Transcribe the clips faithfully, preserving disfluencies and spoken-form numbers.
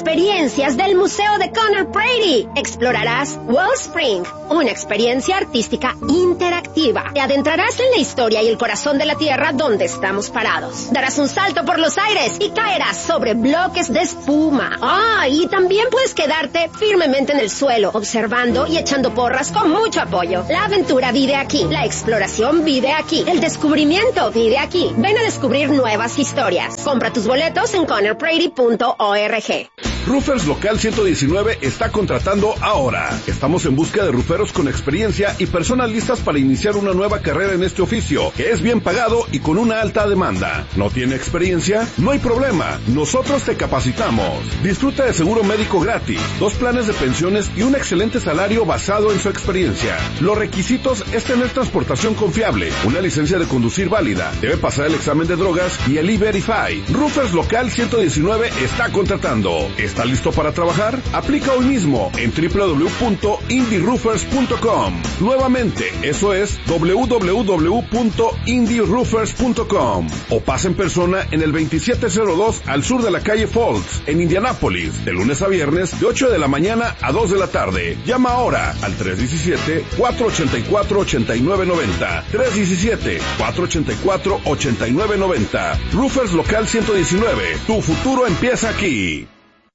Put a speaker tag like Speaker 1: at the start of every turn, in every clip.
Speaker 1: experiencias del Museo de Conor Brady. Explorarás Wellspring, una experiencia artística interactiva. Te adentrarás en la historia y el corazón de la tierra donde estamos parados. Darás un salto por los aires y caerás sobre bloques de espuma. Ah, y también puedes quedarte firmemente en el suelo, observando y echando porras con mucho apoyo. La aventura vive aquí, la exploración vive aquí, el descubrimiento vive aquí. Ven a descubrir nuevas historias. Compra tus boletos en conor brady punto org.
Speaker 2: Roofers Local ciento diecinueve está contratando ahora. Estamos en busca de rooferos con experiencia y personas listas para iniciar una nueva carrera en este oficio, que es bien pagado y con una alta demanda. ¿No tiene experiencia? No hay problema. Nosotros te capacitamos. Disfruta de seguro médico gratis, dos planes de pensiones y un excelente salario basado en su experiencia. Los requisitos es tener transportación confiable, una licencia de conducir válida, debe pasar el examen de drogas y el E-Verify. Roofers Local ciento diecinueve está contratando. ¿Está listo para trabajar? Aplica hoy mismo en doble u doble u doble u punto indie roofers punto com. Nuevamente, eso es doble u doble u doble u punto indie roofers punto com. O pasa en persona en el veintisiete cero dos al sur de la calle Falls, en Indianápolis, de lunes a viernes, de ocho de la mañana a dos de la tarde. Llama ahora al tres uno siete, cuatro ocho cuatro, ocho nueve nueve cero. tres uno siete, cuatro ocho cuatro, ocho nueve nueve cero. Roofers Local ciento diecinueve. Tu futuro empieza aquí.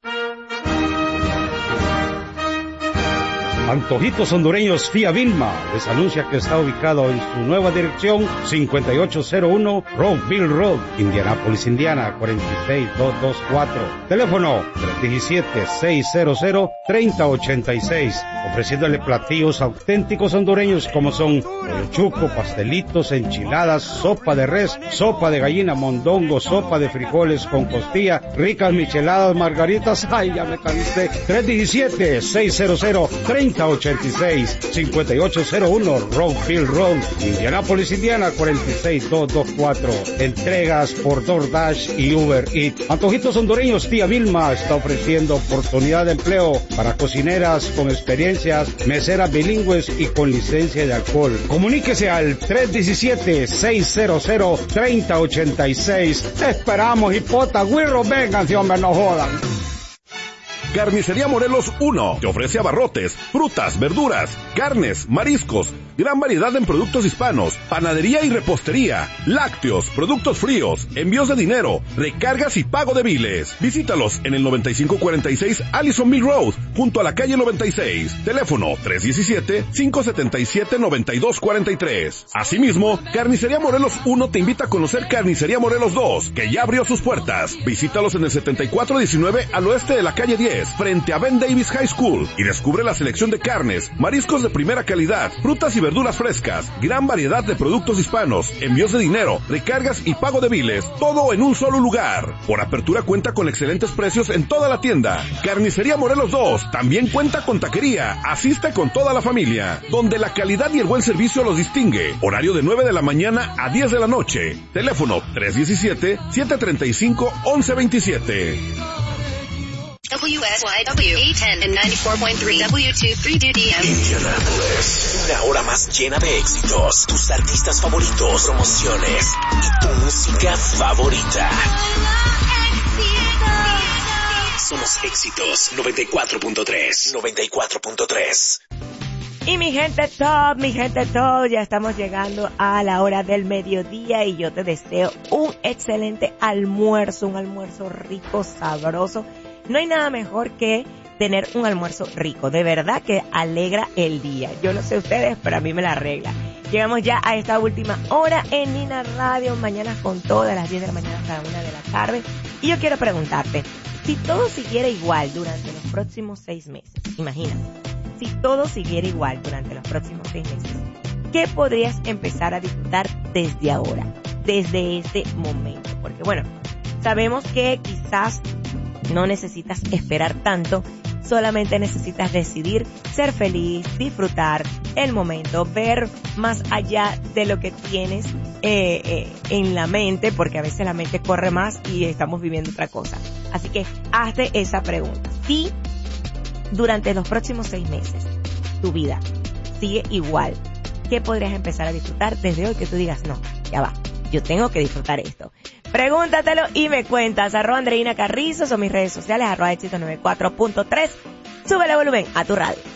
Speaker 3: Antojitos Hondureños Tía Vilma les anuncia que está ubicado en su nueva dirección cincuenta y ocho cero uno Rockville Road, Indianápolis, Indiana, cuarenta y seis mil doscientos veinticuatro. Teléfono tres uno siete, seis cero cero, tres cero ocho seis. Ofreciéndole platillos auténticos hondureños como son pollo chuco, pastelitos, enchiladas, sopa de res, sopa de gallina, mondongo, sopa de frijoles con costilla, ricas micheladas, margaritas. Ay, ya me cansé. tres uno siete, seis cero cero, tres cero ocho seis, cincuenta y ocho cero uno Rockville Road, Indianápolis, Indiana, cuarenta y seis mil doscientos veinticuatro. Entregas por DoorDash y Uber Eats. Antojitos Hondureños Tía Vilma está ofreciendo oportunidad de empleo para cocineras con experiencias, meseras bilingües y con licencia de alcohol. Comuníquese al tres uno siete, seis cero cero, tres cero ocho seis. Te esperamos, hipota, güirro, vengan, si hombre, no jodan.
Speaker 2: Carnicería Morelos uno te ofrece abarrotes, frutas, verduras, carnes, mariscos, gran variedad en productos hispanos, panadería y repostería, lácteos, productos fríos, envíos de dinero, recargas y pago de biles. Visítalos en el noventa y cinco cuarenta y seis Allison Mill Road, junto a la calle noventa y seis. Teléfono tres uno siete, cinco siete siete, nueve dos cuatro tres. Asimismo, Carnicería Morelos uno te invita a conocer Carnicería Morelos dos, que ya abrió sus puertas. Visítalos en el setenta y cuatro diecinueve al oeste de la calle diez, frente a Ben Davis High School, y descubre la selección de carnes, mariscos de primera calidad, frutas y verduras frescas, gran variedad de productos hispanos, envíos de dinero, recargas y pago de biles, todo en un solo lugar. Por apertura cuenta con excelentes precios en toda la tienda. Carnicería Morelos dos también cuenta con taquería. Asiste con toda la familia, donde la calidad y el buen servicio los distingue. Horario de nueve de la mañana a diez de la noche. Teléfono tres uno siete, siete tres cinco, once veintisiete.
Speaker 4: W S Y W A diez and ninety-four point three W twenty-three D D M.
Speaker 5: Indianapolis, una hora más llena de éxitos, tus artistas favoritos, promociones y tu música favorita. Somos Éxitos noventa y cuatro punto tres. noventa y cuatro punto tres.
Speaker 6: Y mi gente top, mi gente top, ya estamos llegando a la hora del mediodía y yo te deseo un excelente almuerzo, un almuerzo rico, sabroso. No hay nada mejor que tener un almuerzo rico, de verdad que alegra el día. Yo no sé ustedes, pero a mí me la arregla. Llegamos ya a esta última hora en Nina Radio, mañana con todo, de las diez de la mañana hasta la una de la tarde. Y yo quiero preguntarte, si todo siguiera igual durante los próximos seis meses, imagínate, si todo siguiera igual durante los próximos seis meses, ¿qué podrías empezar a disfrutar desde ahora, desde este momento? Porque bueno, sabemos que quizás no necesitas esperar tanto, solamente necesitas decidir ser feliz, disfrutar el momento, ver más allá de lo que tienes eh, eh, en la mente, porque a veces la mente corre más y estamos viviendo otra cosa. Así que hazte esa pregunta. Si durante los próximos seis meses tu vida sigue igual, ¿qué podrías empezar a disfrutar desde hoy que tú digas, no, ya va, yo tengo que disfrutar esto. Pregúntatelo y me cuentas. Arroba Andreina Carrizo, son mis redes sociales, arroba éxito noventa y cuatro punto tres. Súbele volumen a tu radio.